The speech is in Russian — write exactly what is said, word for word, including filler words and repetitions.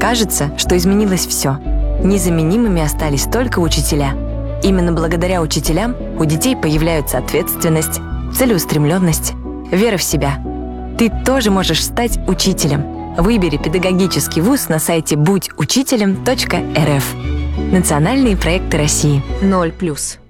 Кажется, что изменилось все. Незаменимыми остались только учителя. Именно благодаря учителям у детей появляются ответственность, целеустремленность, вера в себя. Ты тоже можешь стать учителем. Выбери педагогический вуз на сайте будь учителем точка эр эф. Национальные проекты России. Ноль плюс.